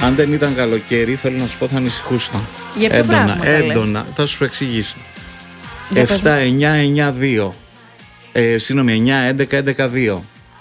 Αν δεν ήταν καλοκαίρι, θέλω να σου πω, θα ανησυχούσα. Για ποιο πράγμα, έντονα. Θα σου εξηγήσω. 7, 9, 9, 2. Συγγνώμη, 9, 11, 11, 2.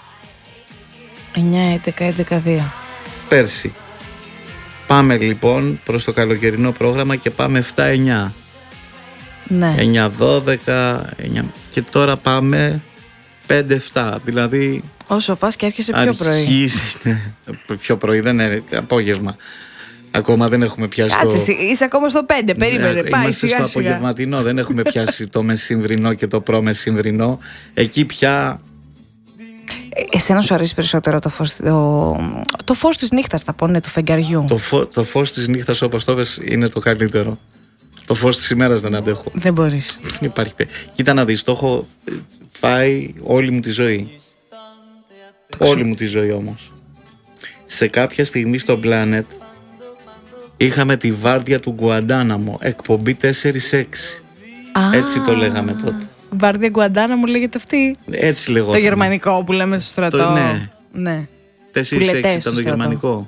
9, 11, 11, 2. Πέρσι. Πάμε λοιπόν προς το καλοκαιρινό πρόγραμμα και πάμε 7, 9. Ναι. 9, 12, 9. Και τώρα πάμε 5, 7. Δηλαδή. Όσο πας και έρχεσαι πιο πρωί. Πιο πρωί, δεν είναι απόγευμα. Ακόμα δεν έχουμε πιάσει. Κάτσε, είσαι ακόμα στο 5. Περίμενε. Πάει, είμαστε στο απογευματινό. Δεν έχουμε πιάσει το μεσημβρινό και το προμεσημβρινό. Εκεί πια. Εσένα σου αρέσει περισσότερο το φως της νύχτας, θα πούνε, του φεγγαριού. Το φως της νύχτας, όπως το είπες, είναι το καλύτερο. Το φως της ημέρας δεν αντέχω. Δεν μπορείς. Δεν υπάρχει. Κοίτα να δεις, το έχω φάει όλη μου τη ζωή. Όλη μου τη ζωή όμως. Σε κάποια στιγμή στο Planet είχαμε τη βάρδια του Γκουαντάναμο, εκπομπή 4-6. Έτσι το λέγαμε τότε. Βάρδια Γκουαντάναμο λέγεται αυτή. Έτσι λεγόταν. Το γερμανικό που λέμε στο στρατό. Ναι. 4-6 ήταν το γερμανικό.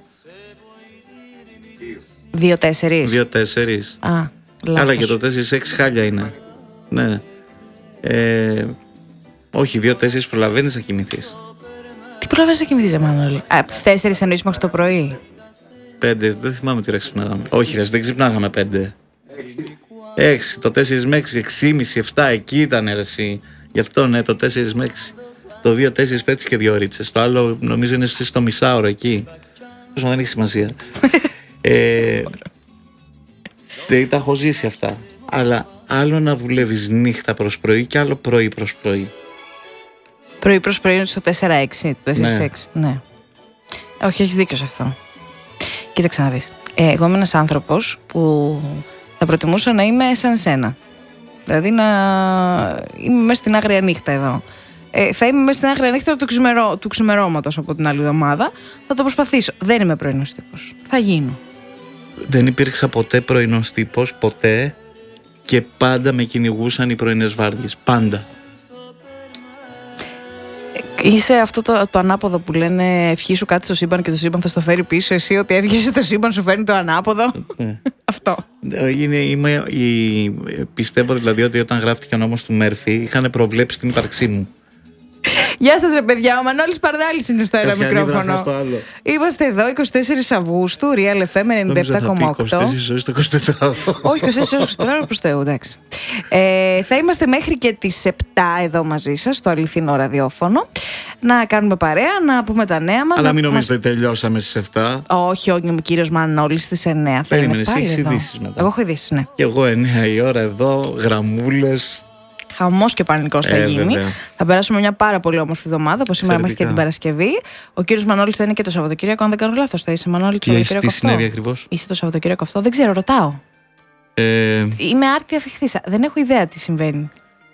2-4. 2-4. Αλλά και το 4-6 χάλια είναι. Ναι. Όχι, 2-4 προλαβαίνεις να κοιμηθείς. Τι προλαβαίνεις να κοιμηθείς, Μανώλη? Από τις 4 εννοείς μέχρι το πρωί? 5, δεν θυμάμαι τι ώρα ξυπνάγαμε. Όχι, δεν ξυπνάγαμε 5. 6, το 4 με 6, 6,5, 7, εκεί ήταν εσύ. Γι' αυτό ναι, το 4 με 6. Το 2-4 πέτυχε και 2 ωρίτσες. Το άλλο νομίζω είναι στο μισάωρο εκεί. Πώς δεν έχει σημασία. Τα έχω ζήσει αυτά. Αλλά άλλο να δουλεύεις νύχτα προς πρωί και άλλο πρωί προς πρωί. Πρωί προς πρωί είναι στο 4-6, το 4-6. Ναι. Όχι, έχεις δίκιο σε αυτό. Κοίταξε να δεις. Εγώ είμαι ένας άνθρωπος που θα προτιμούσα να είμαι σαν σένα. Δηλαδή να είμαι μέσα στην άγρια νύχτα εδώ. Θα είμαι μέσα στην άγρια νύχτα του ξημερώματος από την άλλη εβδομάδα. Θα το προσπαθήσω. Δεν είμαι πρωινός τύπος. Θα γίνω. Δεν υπήρξα ποτέ πρωινός τύπος, ποτέ. Και πάντα με κυνηγούσαν οι πρωινές βάρδιες. Πάντα. Είσαι αυτό το ανάποδο που λένε ευχήσου κάτι στο σύμπαν και το σύμπαν θα στο φέρει πίσω. Εσύ ότι έβγες στο σύμπαν σου φέρνει το ανάποδο. Αυτό. Πιστεύω δηλαδή ότι όταν γράφτηκε ο νόμος του Μέρφυ είχαν προβλέψει την ύπαρξή μου. Γεια σας ρε παιδιά, ο Μανώλης Παρδάλης είναι στο ένα μικρόφωνο. Είμαστε εδώ 24 Αυγούστου, Real FM 97,8. 24 ώρες το 24ωρο. Όχι, 24 ώρες το 24ωρο προς Θεού, εντάξει. Θα είμαστε μέχρι και τις 7 εδώ μαζί σας, στο αληθινό ραδιόφωνο. Να κάνουμε παρέα, να πούμε τα νέα μας. Αλλά μην νομίζετε ότι τελειώσαμε στις 7. Όχι, ο κύριος Μανώλης στις 9. Περίμενες, έχεις ειδήσεις μετά. Εγώ έχω ειδήσεις, ναι. Και εγώ 9 η ώρα εδώ, γραμμούλες. Χαμός και πανικός θα γίνει. Βέβαια. Θα περάσουμε μια πάρα πολύ όμορφη εβδομάδα από σήμερα μέχρι και την Παρασκευή. Ο κύριος Μανώλης θα είναι και το Σαββατοκύριακο, αν δεν κάνω λάθος. Θα είσαι Μανώλη το Σαββατοκύριακο? Τι συνέβη ακριβώς? Είσαι το Σαββατοκύριακο αυτό? Δεν ξέρω, ρωτάω. Είμαι άρτια αφιχθήσα. Δεν έχω ιδέα τι συμβαίνει.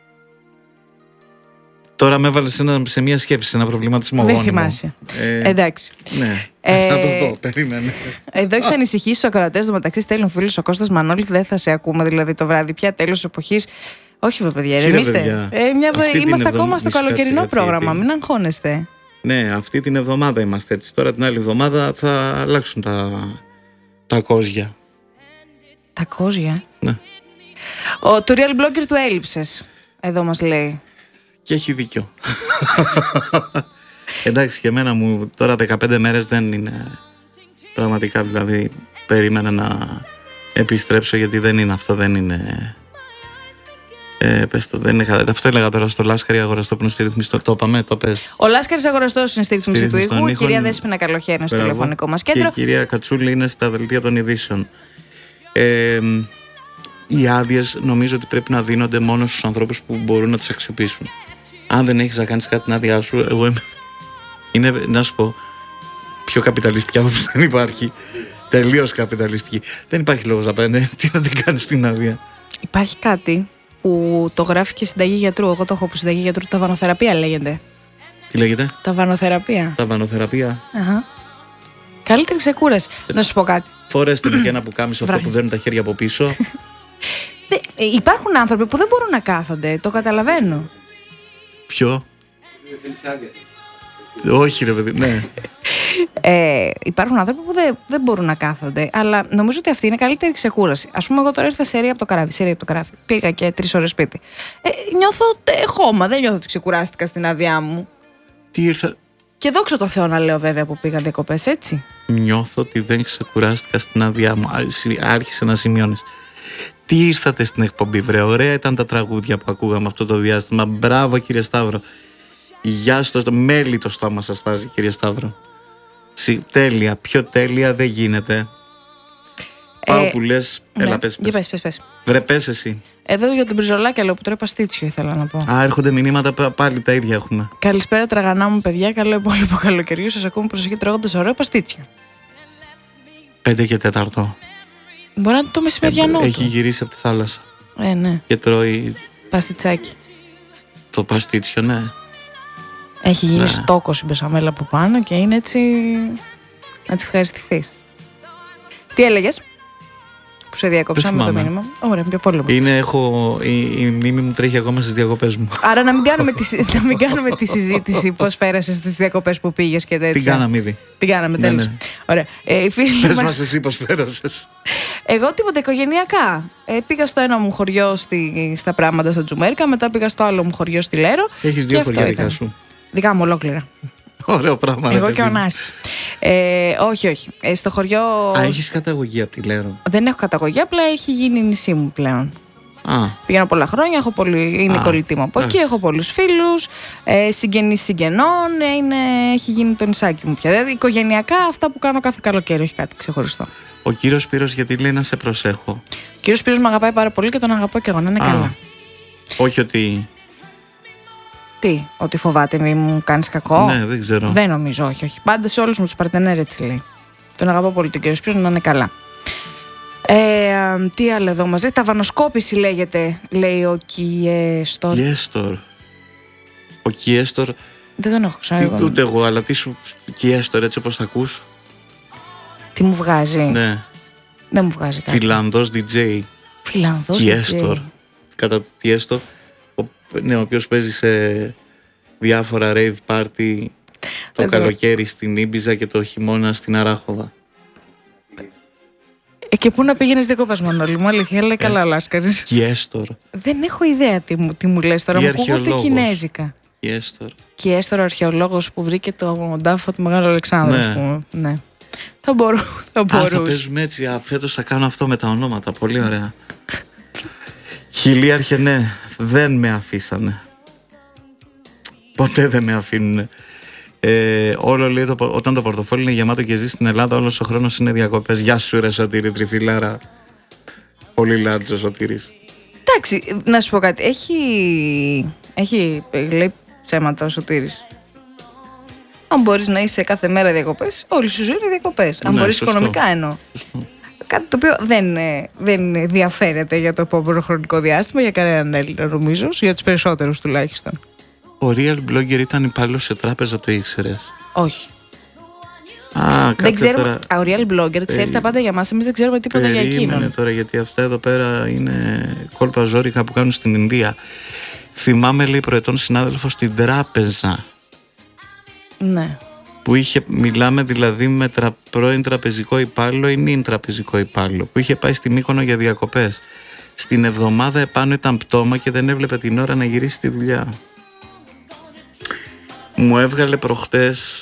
Τώρα με έβαλες σε μια σκέψη, σε ένα προβληματισμό. Δεν θυμάσαι. Εντάξει. Ναι. Θα το δω, περίμενε. Εδώ έχεις ανησυχήσει στους ακροατές. Στο μεταξύ στέλνουν φίλους ο Κώστας Μανώλη. Δεν θα σε ακούμε δηλαδή το βράδυ πια, τέλος εποχής. Όχι βέβαια παιδιά, ηρεμήστε. Είμαστε ακόμα στο καλοκαιρινό πρόγραμμα, μην αγχώνεστε. Ναι, αυτή την εβδομάδα είμαστε έτσι. Τώρα την άλλη εβδομάδα θα αλλάξουν τα κόζια. Τα κόζια? Ναι. Το real blogger του έλειψες, εδώ μας λέει. Και έχει δίκιο. Εντάξει, και εμένα μου τώρα 15 μέρες δεν είναι πραγματικά, δηλαδή περίμενα να επιστρέψω γιατί δεν είναι αυτό, δεν είναι... Πες το, δεν είναι. Αυτό έλεγα τώρα στο Λάσκαρη αγοραστό στη ρύθμιση. Το είπαμε, το πες. Ο Λάσκαρης αγοραστός είναι στη ρύθμιση του ήχου. Η κυρία Δέσποινα Καλοχέρη είναι στο τηλεφωνικό μας κέντρο. Και η κυρία Κατσούλη είναι στα δελτία των ειδήσεων. Οι άδειες νομίζω ότι πρέπει να δίνονται μόνο στους ανθρώπους που μπορούν να τις αξιοποιήσουν. Αν δεν έχεις να κάνεις κάτι την άδειά σου, εγώ είμαι. Είναι, να σου πω, πιο καπιταλιστική άποψη δεν υπάρχει. Τελείως καπιταλιστική. Δεν υπάρχει λόγος να πάνε. Τι να την κάνεις την άδεια. Υπάρχει κάτι που το γράφει και συνταγή γιατρού. Εγώ το έχω που συνταγή γιατρού. Ταβανοθεραπεία λέγεται. Τι λέγεται? Ταβανοθεραπεία. Ταβανοθεραπεία. Αχα. Καλύτερη ξεκούραση. Να σου πω κάτι. Φορέστε με και ένα πουκάμισο αυτό που δένουν τα χέρια από πίσω. Υπάρχουν άνθρωποι που δεν μπορούν να κάθονται. Το καταλαβαίνω. Ποιο? Όχι ρε παιδί, ναι. Υπάρχουν άνθρωποι που δεν μπορούν να κάθονται, αλλά νομίζω ότι αυτή είναι καλύτερη ξεκούραση. Ας πούμε, εγώ τώρα ήρθα σερία από το καράβι. Πήγα και 3 ώρες σπίτι. Νιώθω χώμα, δεν νιώθω ότι ξεκουράστηκα στην άδειά μου. Τι ήρθα. Και δόξα τω Θεώ να λέω βέβαια που πήγα διακοπές, έτσι. Νιώθω ότι δεν ξεκουράστηκα στην άδειά μου. Άρχισε να σημειώνεις. Τι ήρθατε στην εκπομπή, βρε. Ωραία ήταν τα τραγούδια που ακούγαμε αυτό το διάστημα. Μπράβο, κύριε Σταύρο. Γεια στο μέλι το στόμα σας στάζει, κύριε Σταύρο. Τέλεια, πιο τέλεια δεν γίνεται. Πάω που λες, έλα ναι. πες. Πες. Βρε πες εσύ. Εδώ για τον Μπριζολάκια λέω που τρώει παστίτσιο ήθελα να πω. Α, έρχονται μηνύματα, πάλι τα ίδια έχουμε. Καλησπέρα τραγανά μου παιδιά, καλό υπόλοιπο καλοκαιριού. Σας ακούμε προσοχή τρώγοντας ωραίο παστίτσιο. 5 και 4. Μπορεί να είναι το μεσημεριανό. Έχει γυρίσει από τη θάλασσα. Ναι. Και τρώει παστιτσάκι. Το παστίτσιο, ναι. Έχει γίνει στόκος η μπεσαμέλα από πάνω και είναι έτσι να της ευχαριστηθείς. Τι έλεγες που σε διάκοψα με το μήνυμα? Ωραία, πιο πολύ. Η μνήμη μου τρέχει ακόμα στις διακοπές μου. Άρα να μην κάνουμε τη συζήτηση πώς πέρασες στις διακοπές που πήγες και τέτοια. Την κάναμε ήδη. Την κάναμε, τέλος. Ναι. Ωραία. Πες μας εσύ πώς πέρασες. Εγώ τίποτα, οικογενειακά. Πήγα στο ένα μου χωριό στα πράγματα στα Τζουμέρκα, μετά πήγα στο άλλο μου χωριό στη Λέρο. Έχεις 2 χωριά δικά σου? Δικά μου ολόκληρα. Ωραίο πράγμα. Εγώ και ο Νάσης. Όχι. Στο χωριό. Α, έχεις καταγωγή από τη Λέρο? Δεν έχω καταγωγή, απλά έχει γίνει νησί μου πλέον. Πήγαινα πολλά χρόνια, είναι κολλητή μου από εκεί, έχω πολλούς φίλους, συγγενείς συγγενών, έχει γίνει το νησάκι μου πια. Δηλαδή, οικογενειακά αυτά που κάνω κάθε καλοκαίρι, όχι κάτι ξεχωριστό. Ο κύριος Σπύρος γιατί λέει να σε προσέχω? Ο κύριος Σπύρος με αγαπάει πάρα πολύ και τον αγαπώ και εγώ, να είναι καλά. Όχι ότι. Τι, ότι φοβάται μη μου κάνεις κακό? Ναι, δεν ξέρω. Δεν νομίζω, όχι. Πάντα σε όλους μου τους παρτενέρ έτσι λέει. Τον αγαπώ πολύ τον κύριο Σπύρο, να είναι καλά. Τι άλλο εδώ μας λέει? Ταβανοσκόπηση λέγεται, λέει ο Κιέστορ. Ο Κιέστορ. Δεν τον έχω ξανά. Ούτε εγώ, αλλά τι σου Κιέστορ, έτσι όπως τα ακούς? Τι μου βγάζει? Ναι. Δεν μου βγάζει κάτι. Φιλανδός DJ. Φιλανδός Κιέστορ. Κατά Κιέστορ. Ναι, ο οποίος παίζει σε διάφορα rave party το καλοκαίρι στην Ήμπιζα και το χειμώνα στην Αράχοβα. Και πού να πήγαινες διακοπές, Μανώλη μου, αλήθεια, λέει καλά Λάσκαρης. Κιέστορ. Δεν έχω ιδέα τι μου λες τώρα, μου ακούγονται κινέζικα. Κιέστορ, αρχαιολόγος που βρήκε το τάφο του Μεγάλου Αλεξάνδρου, ας πούμε. Ναι. Θα μπορούσε. Θα παίζουμε έτσι, φέτος θα κάνω αυτό με τα ονόματα, πολύ ωραία. Χιλίαρχε, ναι, δεν με αφήσανε. Ποτέ δεν με αφήνουνε. Όλο λέει όταν το πορτοφόλι είναι γεμάτο και ζει στην Ελλάδα, όλος ο χρόνος είναι διακοπές. Γεια σου ρε Σωτήρη τριφυλάρα. Πολύ λάτζο Σωτήρης. Εντάξει, να σου πω κάτι. Έχει λέει ψέματα ο Σωτήρης. Αν μπορείς να είσαι κάθε μέρα διακοπές, όλη σου ζωή είναι διακοπές. Αν μπορείς οικονομικά εννοώ. Κάτι το οποίο δεν διαφέρεται για το επόμενο χρονικό διάστημα για κανέναν Έλληνα, νομίζω, για τους περισσότερους τουλάχιστον. Ο real blogger ήταν υπάλληλος σε τράπεζα, το ήξερες? Όχι. Δεν ξέρουμε. Τώρα... Ο real blogger ξέρει τα πάντα για μας, εμείς δεν ξέρουμε τίποτα για εκείνον. Τώρα, γιατί αυτά εδώ πέρα είναι κόλπα ζόρικα που κάνουν στην Ινδία. Θυμάμαι, λέει, προετών συνάδελφο στην τράπεζα. Ναι. Που μιλάμε δηλαδή με πρώην τραπεζικό υπάλληλο ή νυν τραπεζικό υπάλληλο, που είχε πάει στη Μύκονο για διακοπές. Στην εβδομάδα επάνω ήταν πτώμα και δεν έβλεπε την ώρα να γυρίσει στη δουλειά. Μου έβγαλε προχτές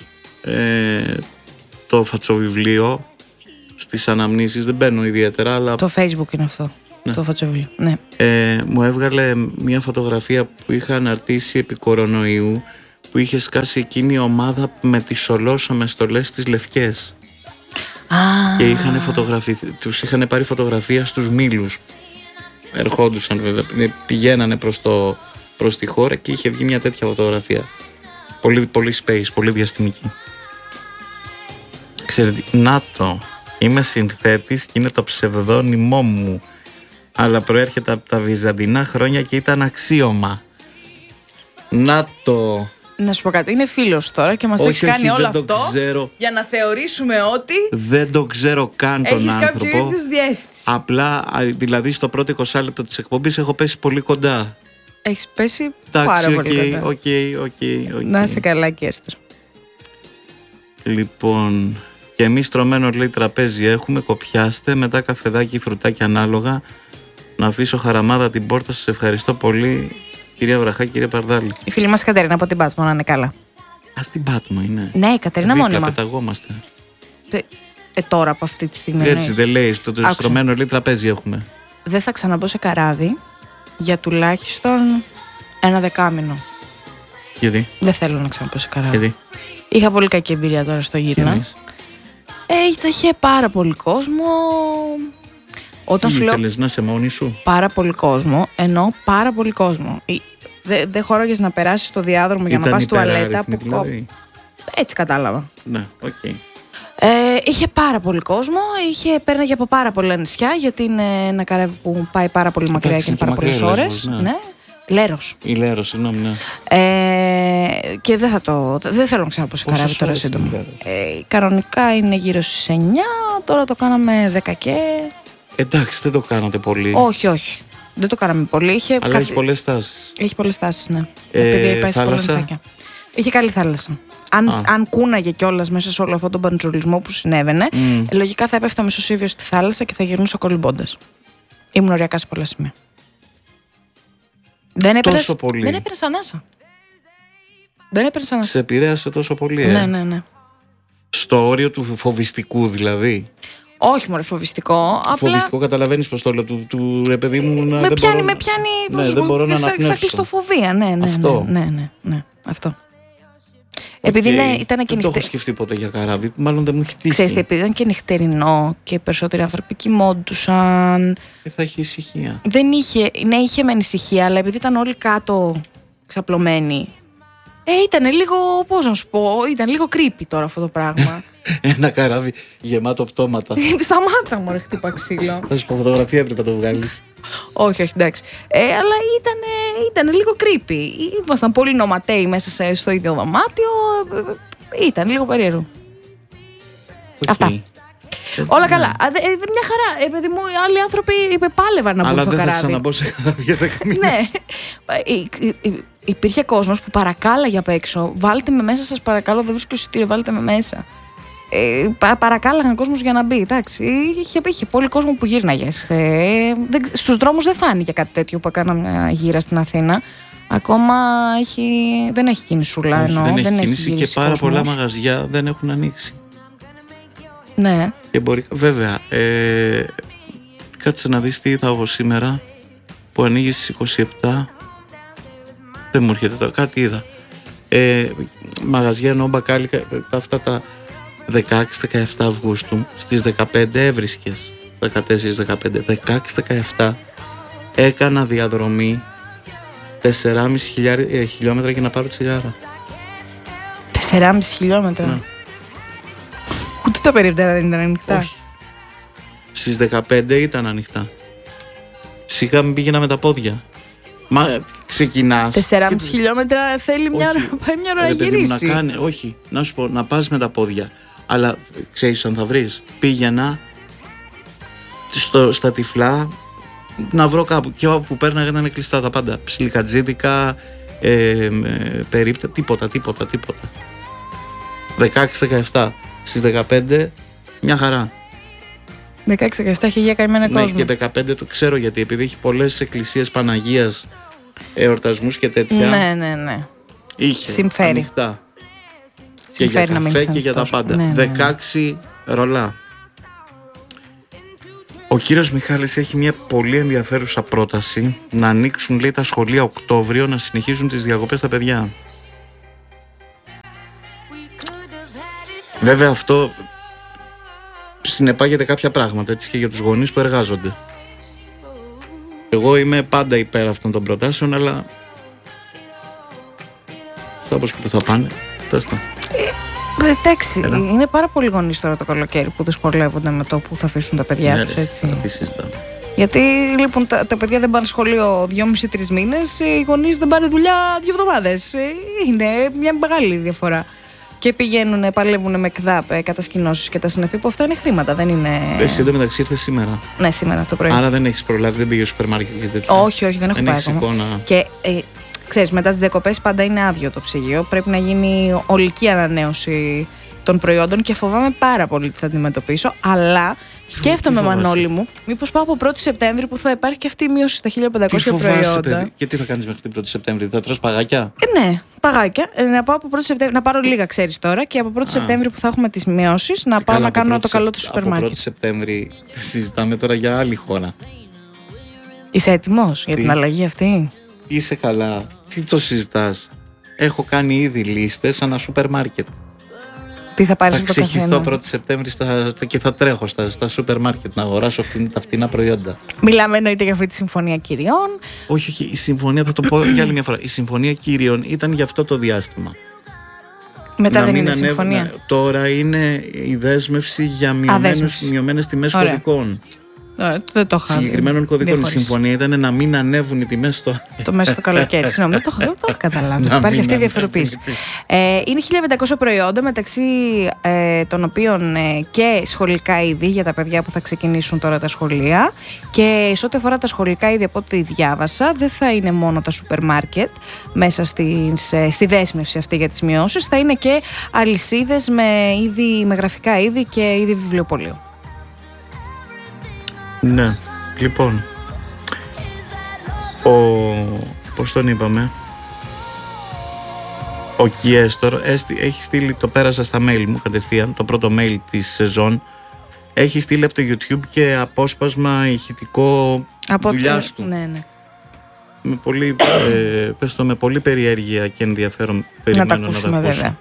το φατσοβιβλίο στις αναμνήσεις, δεν μπαίνω ιδιαίτερα, αλλά... Το Facebook είναι αυτό, ναι. Το φατσοβιβλίο, ναι. Μου έβγαλε μια φωτογραφία που είχα αναρτήσει επί κορονοϊού, που είχε σκάσει εκείνη η ομάδα με τις ολόσωμες στολές στις Λευκές. Και τους είχαν πάρει φωτογραφία στους Μήλους. Ερχόντουσαν βέβαια, πηγαίνανε προς τη χώρα και είχε βγει μια τέτοια φωτογραφία. Πολύ space, πολύ διαστημική. Ξέρετε, ΝΑΤΟ, είμαι συνθέτης και είναι το ψευδόνυμό μου, αλλά προέρχεται από τα βυζαντινά χρόνια και ήταν αξίωμα. ΝΑΤΟ. Να σου πω κάτι, είναι φίλος τώρα και μας έχει κάνει όλο αυτό για να θεωρήσουμε ότι δεν το ξέρω καν τον άνθρωπο. Έχεις κάποιο είδους διαίσθηση. Απλά, δηλαδή στο πρώτο 20 λεπτό της εκπομπής έχω πέσει πολύ κοντά. Έχεις πέσει πάρα πολύ κοντά. Οκ. Να είσαι καλά, Κιέστρο. Λοιπόν, και εμείς τρωμένο λέει τραπέζι έχουμε, κοπιάστε, μετά καφεδάκι, φρουτάκι ανάλογα. Να αφήσω χαραμάδα την πόρτα, σας ευχαριστώ πολύ. Κυρία Βραχά, κύριε Παρδάλη. Η φίλη μας Κατερίνα από την Πάτμο να είναι καλά. Στην Πάτμο είναι. Ναι, η Κατερίνα μόνιμα. Πεταγόμαστε. Τώρα από αυτή τη στιγμή. Έτσι δεν λέει, στο στρωμένο λέει τραπέζι έχουμε. Δεν θα ξαναμπω σε καράβι για τουλάχιστον ένα δεκάμηνο. Γιατί? Δεν θέλω να ξαναμπω σε καράβι. Γιατί? Είχα πολύ κακή εμπειρία τώρα στο Γύρνα. Είχε πάρα πολύ κόσμο. Όταν σου λέω. Θέλεις να είσαι μόνη σου? Πάρα πολύ κόσμο, εννοώ πάρα πολύ κόσμο. Δεν χώραγες να περάσεις στο διάδρομο για να πας τουαλέτα. Δηλαδή. Έτσι κατάλαβα. Ναι, οκ. Είχε πάρα πολύ κόσμο, πέρναγε από πάρα πολλά νησιά, γιατί είναι ένα καράβι που πάει πάρα πολύ μακριά και είναι πάρα πολλές ώρες. Ναι. Λέρος. Η Λέρος, συγγνώμη, ναι. Και δεν θέλω να ξαναπώ σε καράβι τώρα σύντομα. Κανονικά είναι γύρω στις 9, τώρα το κάναμε 10 και... Εντάξει, δεν το κάνατε πολύ. Όχι. Δεν το κάναμε πολύ. Αλλά έχει πολλές στάσεις. Έχει πολλές στάσεις, ναι. Επειδή πάει σε πολλά νησάκια. Είχε καλή θάλασσα. Αν κούναγε κιόλας μέσα σε όλο αυτόν τον παντζουλισμό που συνέβαινε, λογικά θα έπεφτα μισοσύβιο στη θάλασσα και θα γυρνούσα κολυμπώντας. Ήμουν ωριακά σε πολλά σημεία. Δεν έπαιρνες ανάσα. Σε επηρέασε τόσο πολύ, Ναι. Στο όριο του φοβιστικού δηλαδή. Όχι μωρέ φοβιστικό. Φοβιστικό, καταλαβαίνεις πως το λέω του ρε παιδί μου. Με πιάνει. Δεν μπορώ να αναπνεύσω. Σαν κλειστοφοβία, ναι. Αυτό. Επειδή ήταν και δεν το έχω σκεφτεί ποτέ για καράβι, μάλλον δεν μου έχει τύχει. Ξέρετε, επειδή ήταν και νυχτερινό και οι περισσότεροι άνθρωποι κοιμόντουσαν. Θα είχε ησυχία. Είχε μεν ησυχία, αλλά επειδή ήταν όλοι κάτω ξαπλωμένοι. Ήταν λίγο, πώς να σου πω, ήταν λίγο creepy τώρα αυτό το πράγμα. Ένα καράβι γεμάτο πτώματα. Σταμάτα μωρέ, χτύπα ξύλο. Θα σου πω, φωτογραφία έπρεπε να το βγάλεις. Όχι, εντάξει. Αλλά ήταν λίγο creepy. Ήμασταν πολύ νοματέοι μέσα στο ίδιο δωμάτιο. Ήταν λίγο περίεργο. Αυτά. Όλα καλά. Μια χαρά. Παιδί μου, οι άλλοι άνθρωποι πάλευαν να μπουν στο καράβι. Αλλά δεν θα ξαναμπω σε καράβι για 10 μήνες. Ναι. Υπήρχε κόσμος που παρακάλαγε απ' έξω. Βάλτε με μέσα, σας παρακαλώ. Δεν βρίσκω εισιτήριο, βάλτε με μέσα. Παρακάλαγαν κόσμος για να μπει. Εντάξει. Είχε πολύ κόσμο που γύρναγε. Στους δρόμους δεν φάνηκε κάτι τέτοιο που έκανα μια γύρα στην Αθήνα. Ακόμα δεν έχει κινησούλα. Δεν έχει κίνηση και πάρα πολλά μαγαζιά δεν έχουν ανοίξει. Ναι. Και βέβαια, κάτσε να δεις τι είδα εγώ σήμερα που ανοίγει στις 27. Δεν μου έρχεται τώρα, κάτι είδα. Μαγαζιά ενώ μπακάλικα, αυτά τα 16-17 Αυγούστου, στις 15 έβρισκες, 14-15, 16-17 έκανα διαδρομή 4,5 χιλιόμετρα για να πάρω τσιγάρα. 4,5 χιλιόμετρα? Ναι. Ούτε το περίπτερα δεν ήταν ανοιχτά. Όχι. Στις 15 ήταν ανοιχτά. Σιγά μην πήγαινα με τα πόδια. Μα ξεκινάς. 4,5 χιλιόμετρα θέλει μια ώρα να γυρίσει. Όχι, να σου πω, να πας με τα πόδια. Αλλά ξέρεις αν θα βρεις. Πήγαινα στα τυφλά να βρω κάπου. Και όπου πέρναγα ήταν κλειστά τα πάντα. Ψιλικατζίδικα, περίπτωση, τίποτα. 16-17. Στις 15 μια χαρά. 16-17 έχει για καημένα κόσμο. Ναι, και 15 το ξέρω γιατί, επειδή έχει πολλές εκκλησίες Παναγίας, εορτασμούς και τέτοια. Ναι. Είχε συμφέρει. Ανοιχτά. Συμφέρει και για καφέ και για τα πάντα. Ναι. 16 ρολά. Ο κύριος Μιχάλης έχει μια πολύ ενδιαφέρουσα πρόταση να ανοίξουν, λέει, τα σχολεία Οκτώβριο, να συνεχίζουν τις διακοπές τα παιδιά. Βέβαια αυτό συνεπάγεται κάποια πράγματα, έτσι, και για τους γονείς που εργάζονται. Εγώ είμαι πάντα υπέρ αυτών των προτάσεων, αλλά όπως και που θα πάνε, εντάξει, είναι πάρα πολλοί γονείς τώρα το καλοκαίρι που δυσκολεύονται με το που θα αφήσουν τα παιδιά τους, έτσι. Γιατί λοιπόν τα παιδιά δεν πάνε σχολείο 2,5-3 μήνες, οι γονείς δεν πάνε δουλειά 2 εβδομάδες. Είναι μια μεγάλη διαφορά. Και πηγαίνουν, παλεύουν με ΚΔΑΠ, κατασκηνώσεις και τα συνεφή, που αυτά είναι χρήματα, δεν είναι. Εσύ εντωμεταξύ ήρθε σήμερα. Ναι, σήμερα αυτό το πρωί. Άρα δεν έχεις προλάβει, δεν πήγε στο σούπερ μάρκετ και τέτοια. Όχι, δεν έχω πάει ακόμα. Και ξέρεις, μετά τις διακοπές πάντα είναι άδειο το ψυγείο. Πρέπει να γίνει ολική ανανέωση των προϊόντων και φοβάμαι πάρα πολύ τι θα αντιμετωπίσω. Αλλά σκέφτομαι, Μανώλη μου, μήπως πάω από 1η Σεπτέμβρη που θα υπάρχει και αυτή η μείωση στα 1.500 προϊόντα. Παιδί? Και τι θα κάνεις μέχρι την 1η Σεπτέμβρη, θα τρως παγάκια? Ναι, παγάκια. Να πάω από 1η Σεπτέμβρη, να πάρω λίγα, ξέρεις τώρα, και από 1η Σεπτέμβρη που θα έχουμε τις μειώσεις, να πάω να κάνω το καλό του σούπερ μάρκετ. Από 1η Σεπτέμβρη συζητάμε τώρα για άλλη χώρα. Είσαι έτοιμος για την αλλαγή αυτή? Είσαι καλά? Τι το συζητάς? Έχω κάνει ήδη λίστες σαν ένα σούπερ μάρκετ. Τι θα πάρεις από το καθένα? Θα ξεχυθώ 1η Σεπτέμβρη και θα τρέχω στα σούπερ μάρκετ να αγοράσω τα φτηνά προϊόντα. Μιλάμε εννοείται για αυτή τη συμφωνία κυριών. Όχι, η συμφωνία, θα το πω για άλλη μια φορά. Η συμφωνία κυριών ήταν για αυτό το διάστημα. Μετά δεν είναι συμφωνία. Τώρα είναι η δέσμευση για μειωμένες τιμές κωδικών. Δεν το είχα. Συγκεκριμένων κωδικών. Η συμφωνία ήταν να μην ανέβουν οι τιμές το μέσα στο καλοκαίρι. Συγγνώμη, δεν το έχω καταλάβει. Υπάρχει αυτή η διαφοροποίηση. Είναι 1.500 προϊόντα, μεταξύ των οποίων και σχολικά είδη για τα παιδιά που θα ξεκινήσουν τώρα τα σχολεία. Και σε ό,τι αφορά τα σχολικά είδη, από ό,τι διάβασα, δεν θα είναι μόνο τα σούπερ μάρκετ μέσα στη δέσμευση αυτή για τις μειώσεις. Θα είναι και αλυσίδες με γραφικά είδη και είδη βιβλιοπωλείου. Ναι, λοιπόν, πώς τον είπαμε, ο Κιέστορ έχει στείλει, το πέρασα στα mail μου κατευθείαν, το πρώτο mail της σεζόν, έχει στείλει από το YouTube και απόσπασμα ηχητικό δουλειάς του. Ναι. Με πολύ περιέργεια και ενδιαφέρον περιμένω να τα ακούσω. Βέβαια.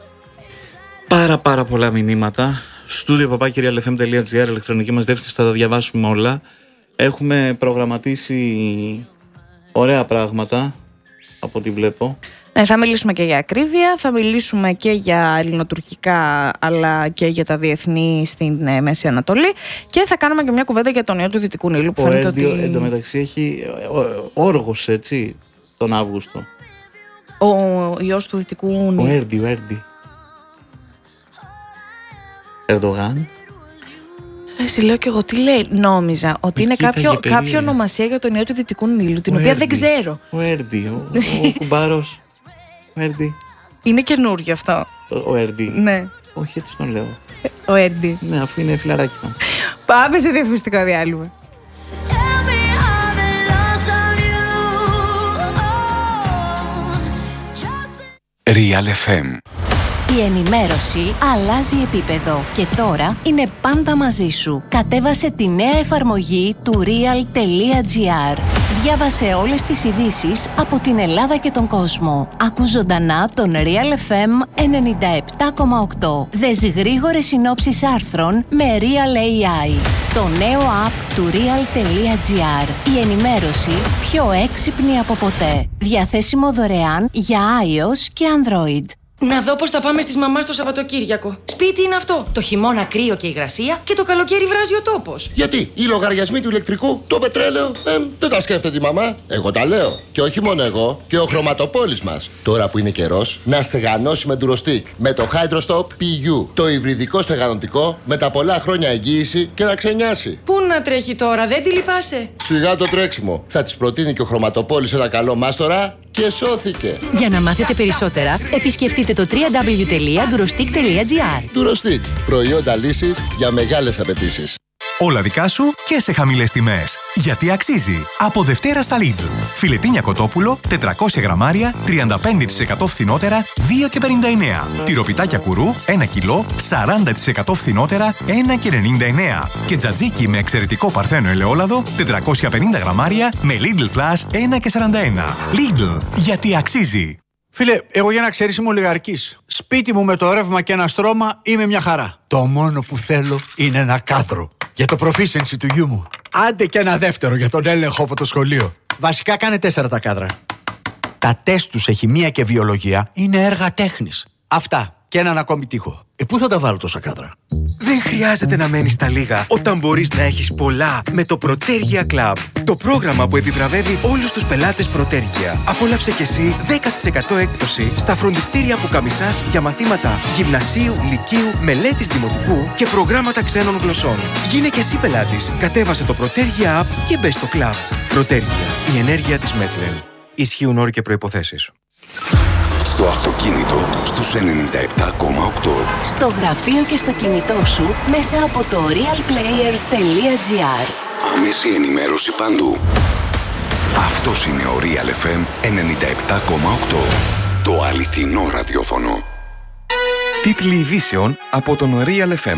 Πάρα πολλά μηνύματα. Studio@realfm.gr, ηλεκτρονική μας διεύθυνση, θα τα διαβάσουμε όλα. Έχουμε προγραμματίσει ωραία πράγματα από ό,τι βλέπω. Ναι, θα μιλήσουμε και για ακρίβεια, θα μιλήσουμε και για ελληνοτουρκικά, αλλά και για τα διεθνή στην Μέση Ανατολή, και θα κάνουμε και μια κουβέντα για τον ιό του Δυτικού Νείλου που φαίνεται ότι... Εντωμεταξύ έχει όργος, έτσι, τον Αύγουστο. Ο ιός του Δυτικού Νείλου. Ο Έρντι. Ερντογάν. Εσύ λέω και εγώ τι λέει. Νόμιζα ότι είναι κάποια ονομασία για τον ιό του Δυτικού Νείλου, την οποία δεν ξέρω. Ο Έρντι, ο κουμπάρος. Ο Έρντι. Είναι καινούριο αυτό. Ο Έρντι. Ναι. Όχι, έτσι τον λέω. Ο Έρντι. Ναι, αφού είναι φιλαράκι μας. Πάμε σε διαφημιστικό διάλειμμα. Real FM. Η ενημέρωση αλλάζει επίπεδο και τώρα είναι πάντα μαζί σου. Κατέβασε τη νέα εφαρμογή του real.gr. Διάβασε όλες τις ειδήσεις από την Ελλάδα και τον κόσμο. Ακού ζωντανά τον Real FM 97,8. Δες γρήγορες συνόψεις άρθρων με Real AI. Το νέο app του real.gr. Η ενημέρωση πιο έξυπνη από ποτέ. Διαθέσιμο δωρεάν για iOS και Android. Να δω πώς θα πάμε στις μαμάς το Σαββατοκύριακο. Σπίτι είναι αυτό. Το χειμώνα κρύο και υγρασία και το καλοκαίρι βράζει ο τόπος. Γιατί οι λογαριασμοί του ηλεκτρικού, το πετρέλαιο, δεν τα σκέφτεται η μαμά. Εγώ τα λέω. Και όχι μόνο εγώ, και ο χρωματοπόλης μας. Τώρα που είναι καιρός, να στεγανώσει με Durostec. Με το Hydrostop PU. Το υβριδικό στεγανοτικό με τα πολλά χρόνια εγγύηση και να ξενιάσει. Πού να τρέχει τώρα, δεν τη λυπάσαι? Σιγά το τρέξιμο. Θα της προτείνει και ο χρωματοπόλης ένα καλό μάστορα και σώθηκε. Για να μάθετε περισσότερα, επισκεφτείτε το www.durostec.gr. Durostec. Προϊόντα λύσης για μεγάλες απαιτήσεις. Όλα δικά σου και σε χαμηλές τιμές. Γιατί αξίζει. Από Δευτέρα στα Lidl. Φιλετίνια κοτόπουλο, 400 γραμμάρια, 35% φθηνότερα, 2,59. Τυροπιτάκια κουρού, 1 κιλό, 40% φθηνότερα, 1,99. Και τζατζίκι με εξαιρετικό παρθένο ελαιόλαδο, 450 γραμμάρια, με Lidl Plus, 1,41. Lidl. Γιατί αξίζει. Φίλε, εγώ για να ξέρεις είμαι ολιγαρκής. Σπίτι μου με το ρεύμα και ένα στρώμα είμαι μια χαρά. Το μόνο που θέλω είναι ένα κάδρο για το proficiency του γιού μου. Άντε και ένα δεύτερο για τον έλεγχο από το σχολείο. Βασικά κάνε 4 τα κάδρα. Τα τεστ τους σε χημεία και βιολογία είναι έργα τέχνης. Αυτά και έναν ακόμη τοίχο. Πού θα τα βάλω τόσα κάδρα? Δεν χρειάζεται να μένεις στα λίγα όταν μπορείς να έχεις πολλά με το Protergia Club. Το πρόγραμμα που επιβραβεύει όλους τους πελάτες Protergia. Απόλαυσε κι εσύ 10% έκπτωση στα φροντιστήρια που καμισάς για μαθήματα γυμνασίου, λυκείου, μελέτης δημοτικού και προγράμματα ξένων γλωσσών. Γίνε κι εσύ πελάτης. Κατέβασε το Protergia App και μπες στο Club. Protergia. Η ενέργεια της Μέτλεν. Ισχύουν όροι και προϋποθέσεις. Το αυτοκίνητο στους 97,8. Στο γραφείο και στο κινητό σου μέσα από το realplayer.gr. Άμεση ενημέρωση παντού. Αυτός είναι ο Real FM 97,8. Το αληθινό ραδιόφωνο. Τίτλοι ειδήσεων από τον Real FM.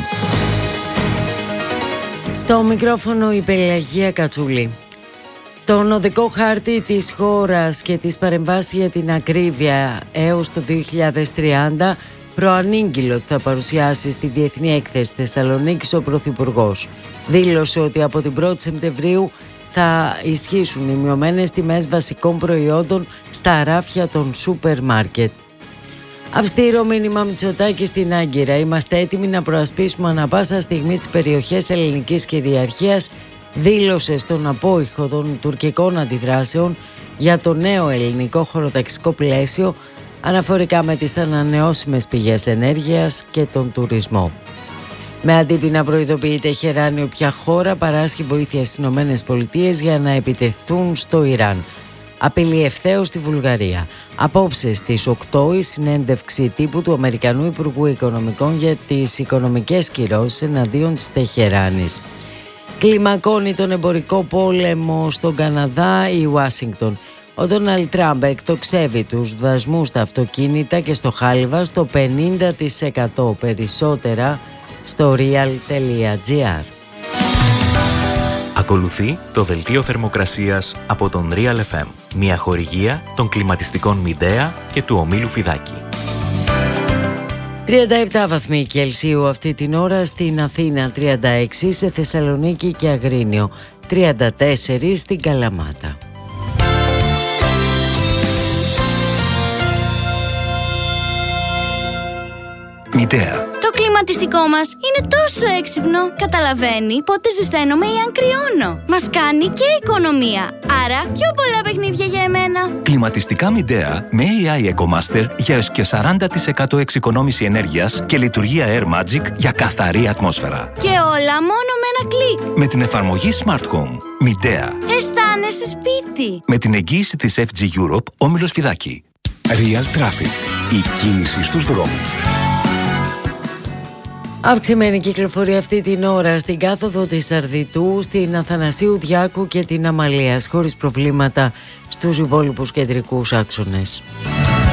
Στο μικρόφωνο η Πελαγία Κατσούλη. Τον οδικό χάρτη της χώρας και τις παρεμβάσεις για την ακρίβεια έως το 2030 προανήγγειλε ότι θα παρουσιάσει στη Διεθνή Έκθεση Θεσσαλονίκης ο Πρωθυπουργός. Δήλωσε ότι από την 1η Σεπτεμβρίου θα ισχύσουν οι μειωμένες τιμές βασικών προϊόντων στα ράφια των σούπερ μάρκετ. Αυστηρό μήνυμα Μητσοτάκη στην Άγκυρα. Είμαστε έτοιμοι να προασπίσουμε ανα πάσα στιγμή τις περιοχές ελληνικής κυριαρχίας, δήλωσε στον απόϊχο των τουρκικών αντιδράσεων για το νέο ελληνικό χωροταξικό πλαίσιο αναφορικά με τις ανανεώσιμες πηγές ενέργειας και τον τουρισμό. Με αντίπεινα προειδοποιεί η Τεχεράνη όποια χώρα παράσχει βοήθεια στις ΗΠΑ για να επιτεθούν στο Ιράν. Απειλεί ευθέως στη Βουλγαρία. Απόψε στις 8 η συνέντευξη τύπου του Αμερικανού Υπουργού Οικονομικών για τις οικονομικές κυρώσεις εναντίον της Τεχεράνης. Κλιμακώνει τον εμπορικό πόλεμο στον Καναδά η Ουάσιγκτον. Ο Ντόναλντ Τραμπ εκτοξεύει τους δασμούς στα αυτοκίνητα και στο χάλιβα στο 50% περισσότερα στο real.gr. Ακολουθεί το δελτίο θερμοκρασίας από τον Real FM, μια χορηγία των κλιματιστικών Μιντέα και του ομίλου Φιδάκη. 37 βαθμοί Κελσίου αυτή την ώρα στην Αθήνα, 36 σε Θεσσαλονίκη και Αγρίνιο, 34 στην Καλαμάτα. Μιντέα. Το κλιματιστικό μας είναι τόσο έξυπνο. Καταλαβαίνει πότε ζεσταίνομαι ή αν κρυώνω. Μας κάνει και οικονομία. Άρα πιο πολλά παιχνίδια για εμένα. Κλιματιστικά Μιντέα με AI EcoMaster για έως και 40% εξοικονόμηση ενέργειας και λειτουργία Air Magic για καθαρή ατμόσφαιρα. Και όλα μόνο με ένα κλικ. Με την εφαρμογή Smart Home. Μιντέα. Αισθάνεσαι σπίτι. Με την εγγύηση της FG Europe, όμιλος Φιδάκη. Real Traffic. Η κίνηση στους δρόμους. Αυξημένη κυκλοφορία αυτή την ώρα στην κάθοδο της Αρδιτού, στην Αθανασίου Διάκου και την Αμαλίας, χωρίς προβλήματα στους υπόλοιπους κεντρικούς άξονες.